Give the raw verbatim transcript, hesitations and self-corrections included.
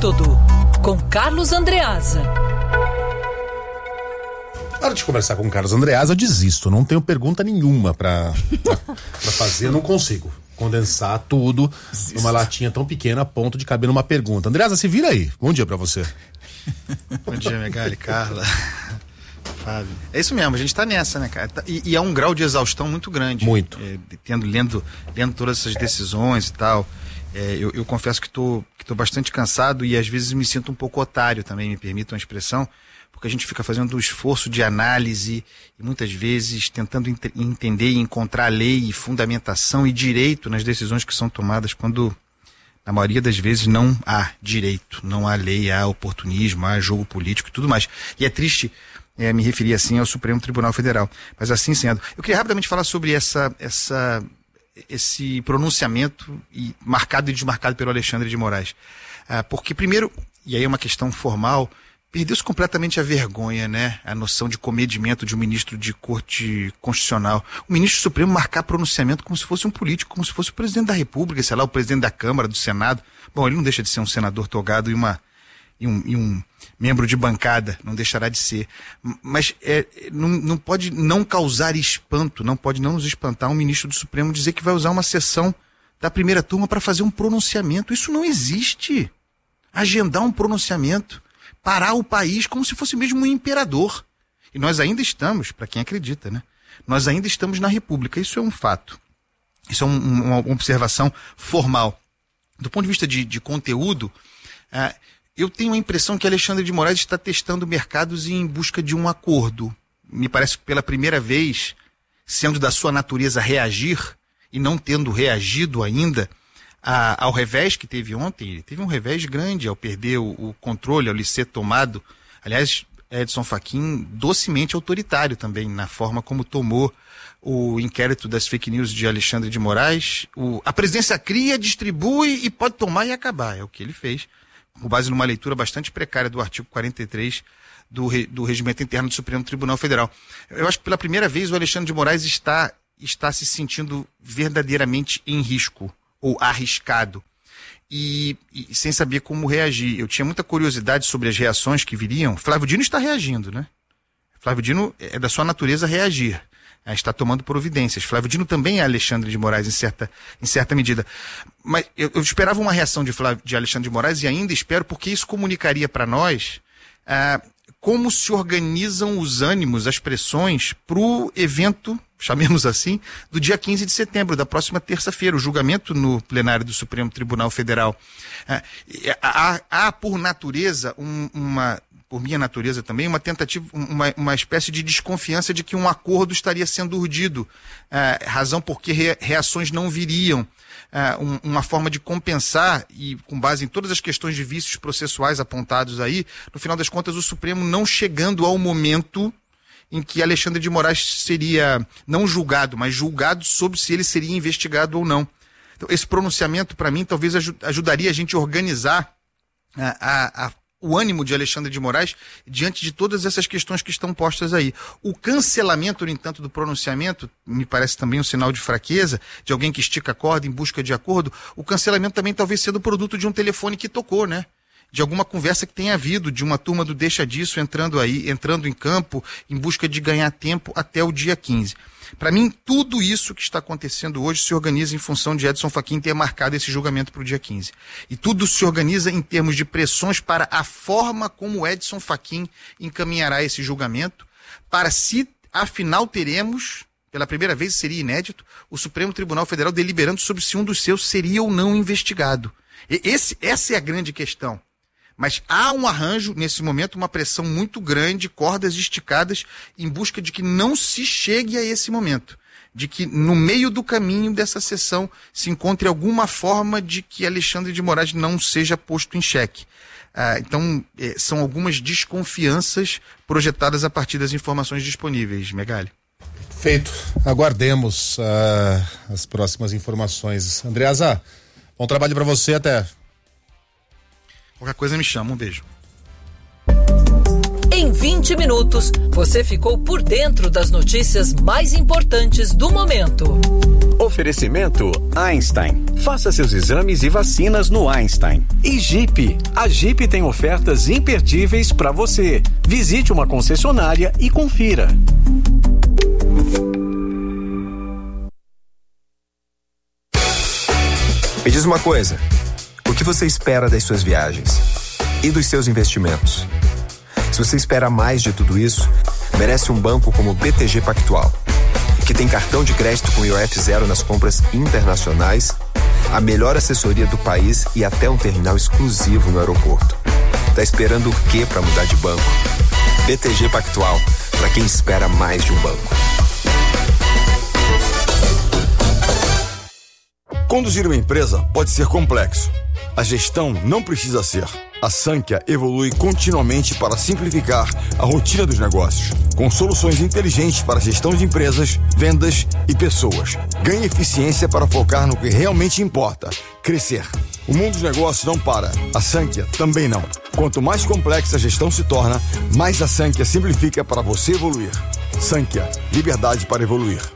Método, com Carlos Andreasa. Na hora de conversar com o Carlos Andreasa, eu desisto. Não tenho pergunta nenhuma pra, pra, pra fazer, não consigo condensar tudo Desisto. numa latinha tão pequena a ponto de caber numa pergunta. Andreasa, se vira aí. Bom dia pra você. Bom dia, Megali, Carla, Fábio. É isso mesmo, a gente tá nessa, né, cara? E, e é um grau de exaustão muito grande. Muito. É, tendo, lendo, lendo todas essas decisões e tal. É, eu, eu confesso que tô, que tô bastante cansado e às vezes me sinto um pouco otário também, me permitam a expressão, porque a gente fica fazendo um esforço de análise e muitas vezes tentando ent- entender e encontrar lei e fundamentação e direito nas decisões que são tomadas, quando na maioria das vezes não há direito, não há lei, há oportunismo, há jogo político e tudo mais. E é triste é, me referir assim ao Supremo Tribunal Federal. Mas assim sendo, eu queria rapidamente falar sobre essa, essa, esse pronunciamento e marcado e desmarcado pelo Alexandre de Moraes. Ah, porque primeiro, e aí é uma questão formal, perdeu-se completamente a vergonha, né? A noção de comedimento de um ministro de corte constitucional. O ministro supremo marcar pronunciamento como se fosse um político, como se fosse o presidente da República, sei lá, o presidente da Câmara, do Senado. Bom, ele não deixa de ser um senador togado e, uma, e, um, e um membro de bancada, não deixará de ser. Mas é, não, não pode não causar espanto, não pode não nos espantar um ministro do Supremo dizer que vai usar uma sessão da primeira turma para fazer um pronunciamento. Isso não existe. Agendar um pronunciamento, parar o país como se fosse mesmo um imperador. E nós ainda estamos, para quem acredita, né? Nós ainda estamos na República. Isso é um fato. Isso é um, uma observação formal. Do ponto de vista de, de conteúdo, uh, eu tenho a impressão que Alexandre de Moraes está testando mercados em busca de um acordo. Me parece que pela primeira vez, sendo da sua natureza reagir, e não tendo reagido ainda, A, ao revés que teve ontem, ele teve um revés grande ao perder o, o controle, ao lhe ser tomado. Aliás, Edson Fachin docemente autoritário também na forma como tomou o inquérito das fake news de Alexandre de Moraes. O, a presidência cria, distribui e pode tomar e acabar. É o que ele fez, com base numa leitura bastante precária do artigo quarenta e três do, do Regimento Interno do Supremo Tribunal Federal. Eu acho que pela primeira vez o Alexandre de Moraes está, está se sentindo verdadeiramente em risco, ou arriscado, e, e sem saber como reagir. Eu tinha muita curiosidade sobre as reações que viriam. Flávio Dino está reagindo, né? Flávio Dino é da sua natureza reagir, está tomando providências. Flávio Dino também é Alexandre de Moraes em certa, em certa medida. Mas eu, eu esperava uma reação de, Flávio, de Alexandre de Moraes e ainda espero, porque isso comunicaria para nós ah, como se organizam os ânimos, as pressões para o evento, chamemos assim, do dia quinze de setembro, da próxima terça-feira, o julgamento no plenário do Supremo Tribunal Federal. Ah, há, há, por natureza, um, uma, por minha natureza também, uma tentativa, uma, uma espécie de desconfiança de que um acordo estaria sendo urdido, ah, razão porque re, reações não viriam. Uh, um, uma forma de compensar, e com base em todas as questões de vícios processuais apontados aí, no final das contas o Supremo não chegando ao momento em que Alexandre de Moraes seria não julgado, mas julgado sobre se ele seria investigado ou não. Então, esse pronunciamento, para mim, talvez aj- ajudaria a gente a organizar a, a, a o ânimo de Alexandre de Moraes diante de todas essas questões que estão postas aí. O cancelamento, no entanto, do pronunciamento, me parece também um sinal de fraqueza, de alguém que estica a corda em busca de acordo. O cancelamento também talvez seja do produto de um telefone que tocou, né? De alguma conversa que tenha havido, de uma turma do deixa disso entrando aí, entrando em campo, em busca de ganhar tempo até o dia quinze. Para mim, tudo isso que está acontecendo hoje se organiza em função de Edson Fachin ter marcado esse julgamento para o dia quinze. E tudo se organiza em termos de pressões para a forma como Edson Fachin encaminhará esse julgamento, para se, afinal, teremos, pela primeira vez, seria inédito, o Supremo Tribunal Federal deliberando sobre se um dos seus seria ou não investigado. E esse, essa é a grande questão. Mas há um arranjo, nesse momento, uma pressão muito grande, cordas esticadas, em busca de que não se chegue a esse momento. De que no meio do caminho dessa sessão se encontre alguma forma de que Alexandre de Moraes não seja posto em xeque. Ah, então, eh, são algumas desconfianças projetadas a partir das informações disponíveis, Megali. Feito. Aguardemos uh, as próximas informações. Andreasa, bom trabalho para você, até. Qualquer coisa me chama, um beijo. Em vinte minutos, você ficou por dentro das notícias mais importantes do momento. Oferecimento Einstein. Faça seus exames e vacinas no Einstein. E Jeep. A Jeep tem ofertas imperdíveis para você. Visite uma concessionária e confira. Me diz uma coisa, o que você espera das suas viagens e dos seus investimentos? Se você espera mais de tudo isso, merece um banco como o B T G Pactual, que tem cartão de crédito com I O F zero nas compras internacionais, a melhor assessoria do país e até um terminal exclusivo no aeroporto. Tá esperando o quê para mudar de banco? B T G Pactual, para quem espera mais de um banco. Conduzir uma empresa pode ser complexo. A gestão não precisa ser. A Sankhya evolui continuamente para simplificar a rotina dos negócios, com soluções inteligentes para a gestão de empresas, vendas e pessoas. Ganhe eficiência para focar no que realmente importa, crescer. O mundo dos negócios não para. A Sankhya também não. Quanto mais complexa a gestão se torna, mais a Sankhya simplifica para você evoluir. Sankhya, liberdade para evoluir.